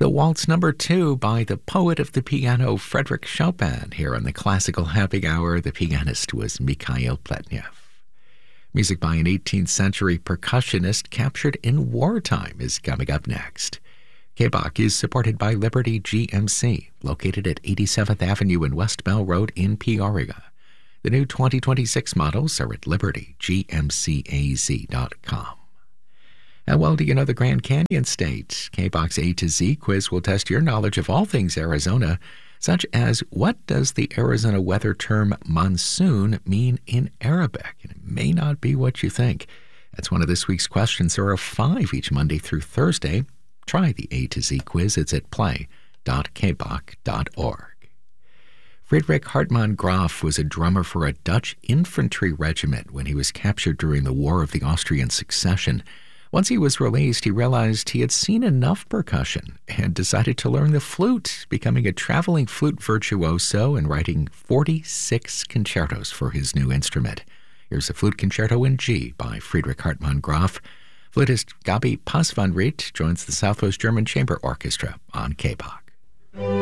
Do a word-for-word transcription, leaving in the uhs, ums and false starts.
The Waltz Number Two by the poet of the piano, Frédéric Chopin. Here on the Classical Happy Hour, the pianist was Mikhail Pletnev. Music by an eighteenth century percussionist captured in wartime is coming up next. K B O C is supported by Liberty G M C, located at eighty-seventh Avenue and West Bell Road in Peoria. The new twenty twenty-six models are at liberty g m c a z dot com. And well, do you know the Grand Canyon State? K B O C's A to Z quiz will test your knowledge of all things Arizona, such as what does the Arizona weather term monsoon mean in Arabic? And it may not be what you think. That's one of this week's questions. There are five each Monday through Thursday. Try the A to Z quiz. It's at play dot k b o c dot org. Friedrich Hartmann Graf was a drummer for a Dutch infantry regiment when he was captured during the War of the Austrian Succession. Once he was released, he realized he had seen enough percussion and decided to learn the flute, becoming a traveling flute virtuoso and writing forty-six concertos for his new instrument. Here's a flute concerto in G by Friedrich Hartmann Graf. Flutist Gabi Pasvanried joins the Southwest German Chamber Orchestra on K B O C.